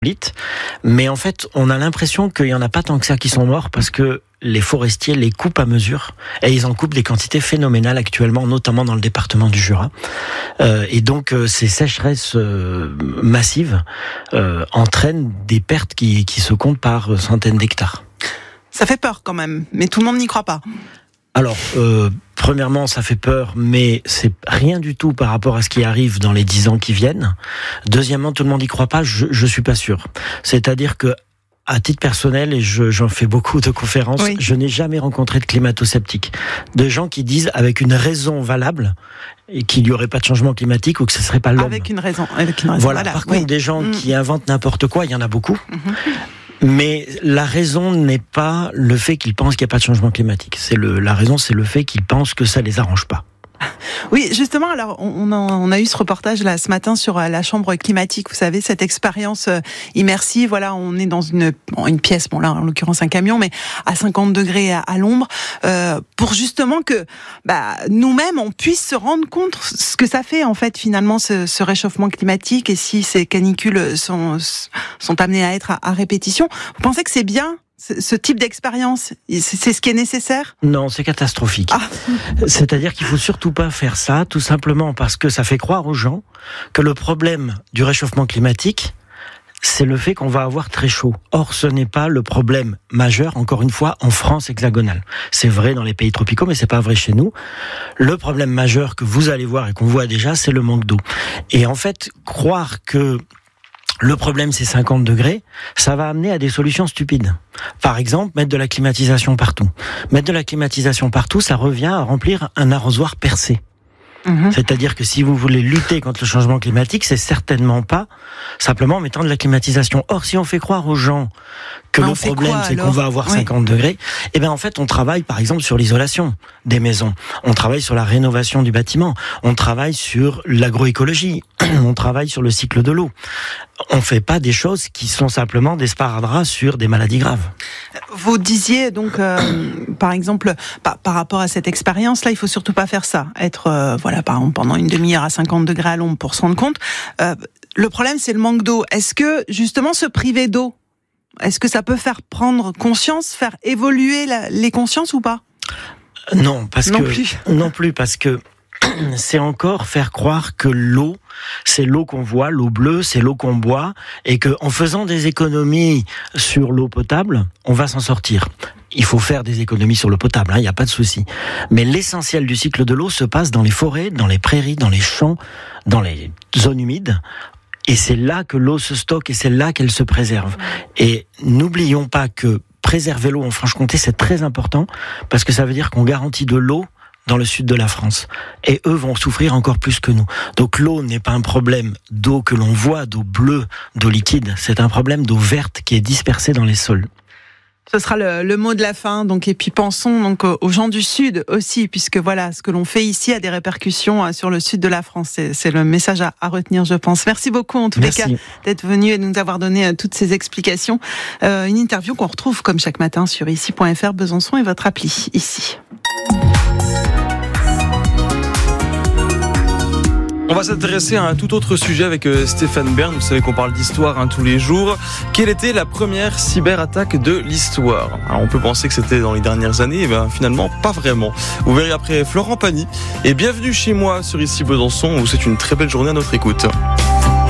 Mais en fait, on a l'impression qu'il n'y en a pas tant que ça qui sont morts parce que les forestiers les coupent à mesure et ils en coupent des quantités phénoménales actuellement, notamment dans le département du Jura. Et donc, ces sécheresses massives entraînent des pertes qui se comptent par centaines d'hectares. Ça fait peur quand même, mais tout le monde n'y croit pas. Alors, premièrement, ça fait peur, mais c'est rien du tout par rapport à ce qui arrive dans les 10 ans qui viennent. Deuxièmement, tout le monde n'y croit pas, je suis pas sûr. C'est-à-dire que, à titre personnel, et j'en fais beaucoup de conférences, oui. Je n'ai jamais rencontré de climato-sceptiques. De gens qui disent, avec une raison valable, qu'il n'y aurait pas de changement climatique ou que ce serait pas l'homme. Avec une raison voilà. Valable. Par contre, des gens qui inventent n'importe quoi, il y en a beaucoup. Mais la raison n'est pas le fait qu'ils pensent qu'il n'y a pas de changement climatique. La raison, c'est le fait qu'ils pensent que ça les arrange pas. Oui, justement, alors on a eu ce reportage là ce matin sur la chambre climatique. Vous savez, cette expérience immersive. Voilà, on est dans une pièce, bon là en l'occurrence un camion, mais à 50 degrés à l'ombre, pour justement que nous-mêmes on puisse se rendre compte ce que ça fait en fait finalement ce réchauffement climatique et si ces canicules sont amenées à être à répétition. Vous pensez que c'est bien? Ce type d'expérience, c'est ce qui est nécessaire ? Non, c'est catastrophique. C'est-à-dire qu'il faut surtout pas faire ça, tout simplement parce que ça fait croire aux gens que le problème du réchauffement climatique, c'est le fait qu'on va avoir très chaud. Or, ce n'est pas le problème majeur, encore une fois, en France hexagonale. C'est vrai dans les pays tropicaux, mais c'est pas vrai chez nous. Le problème majeur que vous allez voir et qu'on voit déjà, c'est le manque d'eau. Et en fait, croire que le problème, c'est 50 degrés, ça va amener à des solutions stupides. Par exemple, mettre de la climatisation partout. Mettre de la climatisation partout, ça revient à remplir un arrosoir percé. C'est-à-dire que si vous voulez lutter contre le changement climatique, c'est certainement pas simplement en mettant de la climatisation. Or, si on fait croire aux gens que le problème, c'est qu'on va avoir 50 degrés, eh bien, en fait, on travaille, par exemple, sur l'isolation des maisons. On travaille sur la rénovation du bâtiment. On travaille sur l'agroécologie. On travaille sur le cycle de l'eau. On fait pas des choses qui sont simplement des sparadraps sur des maladies graves. Vous disiez donc, par exemple, par rapport à cette expérience-là, il faut surtout pas faire ça. Être, par exemple, pendant une demi-heure à 50 degrés à l'ombre pour se rendre compte. Le problème, c'est le manque d'eau. Est-ce que, justement, se priver d'eau, est-ce que ça peut faire prendre conscience, faire évoluer les consciences ou pas ? Non, non plus, parce que c'est encore faire croire que l'eau, c'est l'eau qu'on voit, l'eau bleue, c'est l'eau qu'on boit, et que en faisant des économies sur l'eau potable, on va s'en sortir. Il faut faire des économies sur l'eau potable, il n'y a pas de souci. Mais l'essentiel du cycle de l'eau se passe dans les forêts, dans les prairies, dans les champs, dans les zones humides. Et c'est là que l'eau se stocke et c'est là qu'elle se préserve. Et n'oublions pas que préserver l'eau en Franche-Comté, c'est très important, parce que ça veut dire qu'on garantit de l'eau dans le sud de la France. Et eux vont souffrir encore plus que nous. Donc l'eau n'est pas un problème d'eau que l'on voit, d'eau bleue, d'eau liquide. C'est un problème d'eau verte qui est dispersée dans les sols. Ce sera le mot de la fin. Donc, et puis pensons donc aux gens du Sud aussi, puisque voilà, ce que l'on fait ici a des répercussions sur le Sud de la France. C'est le message à retenir, je pense. Merci beaucoup en tous les cas d'être venu et de nous avoir donné toutes ces explications. Une interview qu'on retrouve comme chaque matin sur ici.fr, Besançon et votre appli ici. On va s'intéresser à un tout autre sujet avec Stéphane Bern. Vous savez qu'on parle d'histoire tous les jours. Quelle était la première cyberattaque de l'histoire ? Alors on peut penser que c'était dans les dernières années, mais finalement pas vraiment. Vous verrez après Florent Pagny. Et bienvenue chez moi sur Ici Besançon, où c'est une très belle journée à notre écoute.